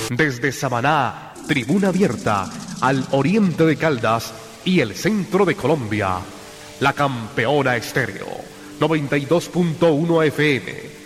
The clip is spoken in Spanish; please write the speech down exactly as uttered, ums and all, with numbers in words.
Desde Samaná, tribuna abierta, al oriente de Caldas y el centro de Colombia, la Campeona Estéreo, noventa y dos punto uno F M.